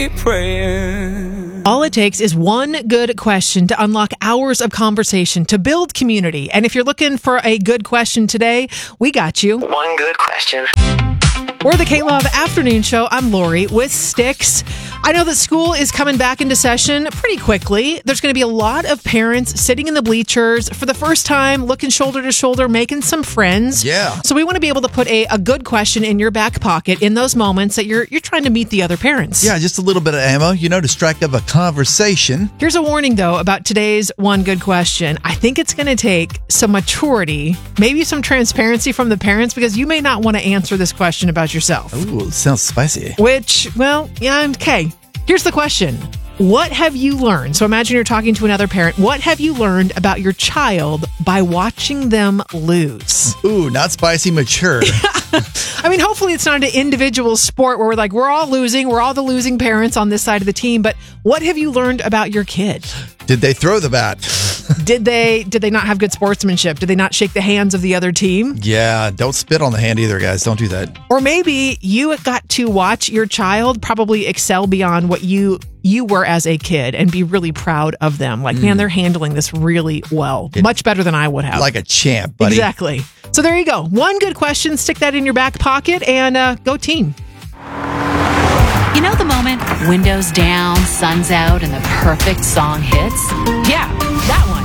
praying. All it takes is one good question to unlock hours of conversation to build community. And if you're looking for a good question today, we got you. One good question. We're the K-Love Afternoon Show. I'm Lori with Sticks. I know that school is coming back into session pretty quickly. There's going to be a lot of parents sitting in the bleachers for the first time, looking shoulder to shoulder, making some friends. Yeah. So we want to be able to put a good question in your back pocket in those moments that you're trying to meet the other parents. Yeah, just a little bit of ammo, to strike up a conversation. Here's a warning, though, about today's one good question. I think it's going to take some maturity, maybe some transparency from the parents, because you may not want to answer this question about yourself. Ooh, it sounds spicy. Which, well, yeah, okay. Here's the question. What have you learned? So imagine you're talking to another parent. What have you learned about your child by watching them lose? Ooh, not spicy, mature. I mean, hopefully it's not an individual sport where we're all losing. We're all the losing parents on this side of the team. But what have you learned about your kid? Did they throw the bat? Did they not have good sportsmanship? Did they not shake the hands of the other team? Yeah, don't spit on the hand either, guys. Don't do that. Or maybe you got to watch your child probably excel beyond what you were as a kid and be really proud of them. Like, man, they're handling this really well. Much better than I would have. Like a champ, buddy. Exactly. So there you go. One good question. Stick that in your back pocket and go team. You know the moment, windows down, sun's out, and the perfect song hits? Yeah, that one.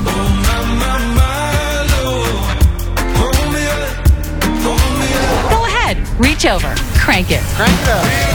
Go ahead, reach over, crank it. Crank it up.